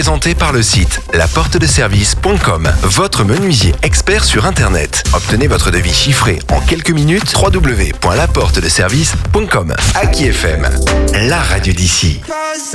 Présenté par le site laportedeservice.com, votre menuisier expert sur Internet. Obtenez votre devis chiffré en quelques minutes. www.laportedeservice.com. Aki FM, la radio d'ici.